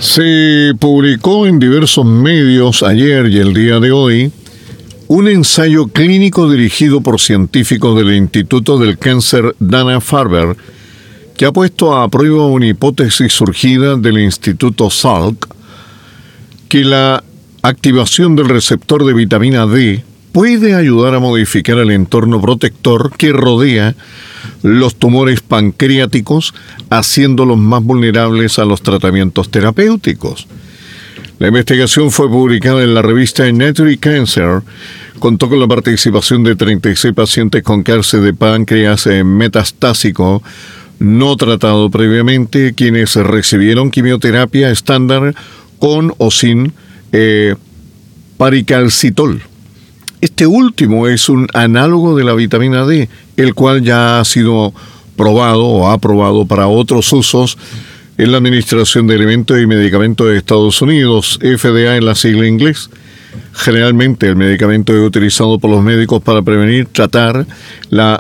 Se publicó en diversos medios ayer y el día de hoy un ensayo clínico dirigido por científicos del Instituto del Cáncer Dana-Farber que ha puesto a prueba una hipótesis surgida del Instituto Salk que la activación del receptor de vitamina D puede ayudar a modificar el entorno protector que rodea los tumores pancreáticos, haciéndolos más vulnerables a los tratamientos terapéuticos. La investigación fue publicada en la revista Nature Cancer, contó con la participación de 36 pacientes con cáncer de páncreas metastásico no tratado previamente, quienes recibieron quimioterapia estándar con o sin paricalcitol. Este último es un análogo de la vitamina D, el cual ya ha sido probado o aprobado para otros usos en la Administración de Alimentos y Medicamentos de Estados Unidos, FDA en la sigla inglés. Generalmente el medicamento es utilizado por los médicos para prevenir, tratar la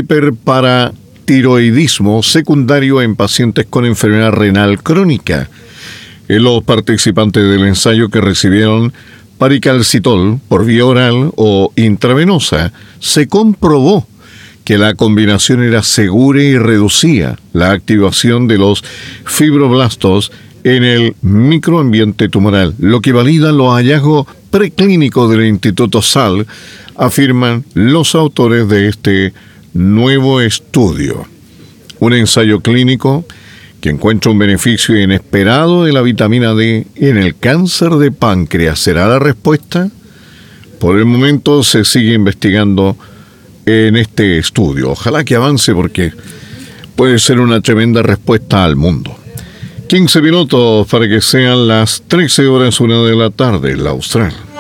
hiperparatiroidismo secundario en pacientes con enfermedad renal crónica. En los participantes del ensayo que recibieron paricalcitol por vía oral o intravenosa, se comprobó que la combinación era segura y reducía la activación de los fibroblastos en el microambiente tumoral, lo que valida los hallazgos preclínicos del Instituto Salk, afirman los autores de este nuevo estudio. Un ensayo clínico que encuentra un beneficio inesperado de la vitamina D en el cáncer de páncreas. ¿Será la respuesta? Por el momento se sigue investigando en este estudio. Ojalá que avance porque puede ser una tremenda respuesta al mundo. 15 minutos para que sean las 13 horas, 1 de la tarde, la Austral.